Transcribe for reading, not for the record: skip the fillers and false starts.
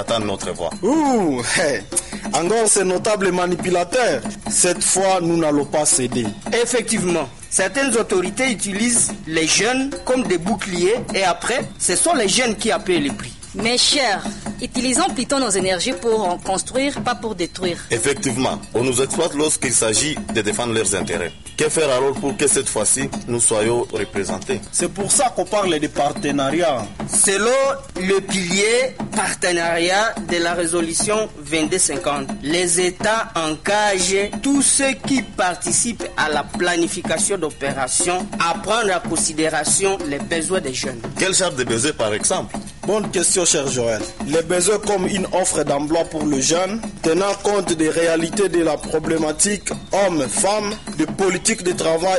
attendre notre voix. Ouh, hey. Encore ces notables manipulateurs. Cette fois, nous n'allons pas céder. Effectivement, certaines autorités utilisent les jeunes comme des boucliers et après, ce sont les jeunes qui appellent les prix. Mes chers, utilisons plutôt nos énergies pour construire, pas pour détruire. Effectivement, on nous exploite lorsqu'il s'agit de défendre leurs intérêts. Que faire alors pour que cette fois-ci, nous soyons représentés? C'est pour ça qu'on parle de partenariat. Selon le pilier partenariat de la résolution 2250, les États engagent tous ceux qui participent à la planification d'opérations à prendre en considération les besoins des jeunes. Quel genre de besoins par exemple? Bonne question, cher Joël. Les besoins comme une offre d'emploi pour le jeune, tenant compte des réalités de la problématique hommes-femmes, de politique de travail